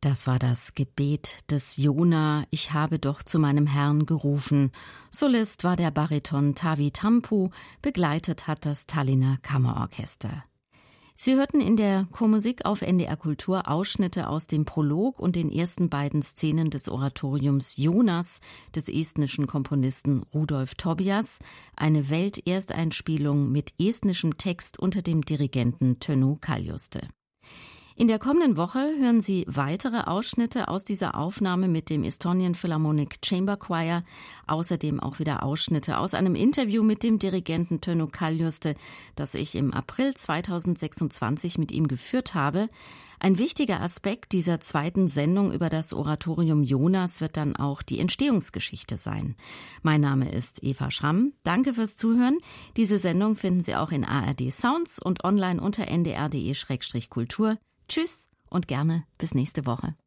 Das war das Gebet des Jona, ich habe doch zu meinem Herrn gerufen. Solist war der Bariton Tavi Tampu, begleitet hat das Tallinner Kammerorchester. Sie hörten in der Chormusik auf NDR Kultur Ausschnitte aus dem Prolog und den ersten beiden Szenen des Oratoriums Jonas des estnischen Komponisten Rudolf Tobias, eine Weltersteinspielung mit estnischem Text unter dem Dirigenten Tönu Kaljuste. In der kommenden Woche hören Sie weitere Ausschnitte aus dieser Aufnahme mit dem Estonian Philharmonic Chamber Choir, außerdem auch wieder Ausschnitte aus einem Interview mit dem Dirigenten Tönu Kaljuste, das ich im April 2026 mit ihm geführt habe. Ein wichtiger Aspekt dieser zweiten Sendung über das Oratorium Jonas wird dann auch die Entstehungsgeschichte sein. Mein Name ist Eva Schramm. Danke fürs Zuhören. Diese Sendung finden Sie auch in ARD Sounds und online unter ndr.de/kultur. Tschüss und gerne bis nächste Woche.